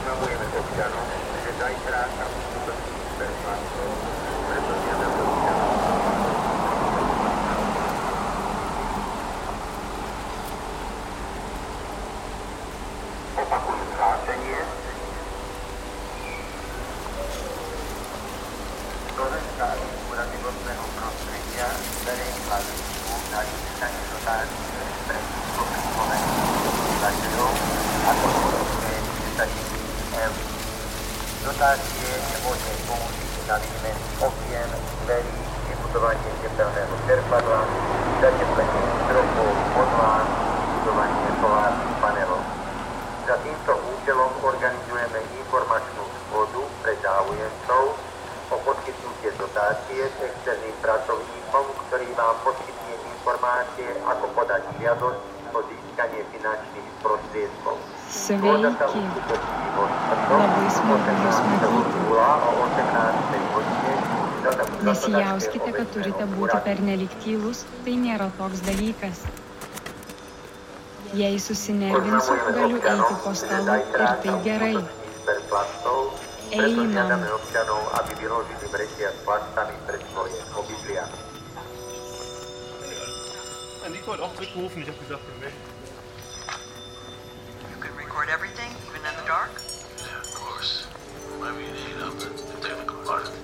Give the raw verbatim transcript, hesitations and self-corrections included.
Oznamujeme občanom, že zajtra sa uskutoční supersvátstvo, preto žiadame občanov. Opakujem hlásenie. Slovenská agentúra životného prostredia verejný hľadníku na získanie dotácie pre skupinové obyvateľov ako podobné desať tisíc eur. Dotácie je možné použiť na výmenu okien, dverí, vybudovanie tepelného čerpadla, zateplenie stropov, podlán, vybudovanie solárnych panelov. Za týmto účelom organizujeme informačnú schôdzu pre záujemcov o poskytnutie dotácie s externým pracovníkom, ktorý vám poskytne informácie, ako podať žiadosť o získanie finančných prostriedkov. Sveiki! Labai smagu Jūs matyti. Nesijauskite, kad turite būti pernelyg tylus, tai nėra toks dalykas. Jei susinervinsiu, galiu eiti po stalu ir tai gerai. Einam. En ik word ook teruggeroepen, ik heb gezegd voor mij. You can record everything, even in the dark? Yeah, of course. I mean, you know, the, the technical part of